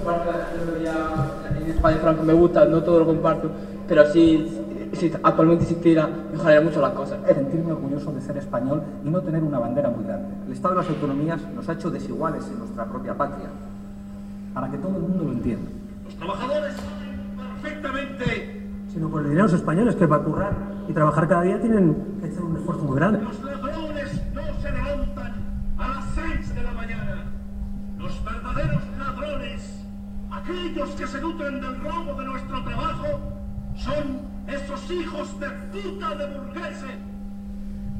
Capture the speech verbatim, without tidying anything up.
parte de la teoría en España Franco me gusta, no todo lo comparto, pero sí, si actualmente existiera, mejoraría mucho las cosas. Sentirme orgulloso de ser español y no tener una bandera muy grande. El Estado de las autonomías nos ha hecho desiguales en nuestra propia patria, para que todo el mundo lo entienda. Los trabajadores saben perfectamente... Sino por el dinero los españoles que para currar y trabajar cada día tienen que hacer un esfuerzo muy grande. Los ladrones no se levantan a las seis de la mañana. Los verdaderos ladrones, aquellos que se nutren del robo de nuestro trabajo, son esos hijos de puta de burgueses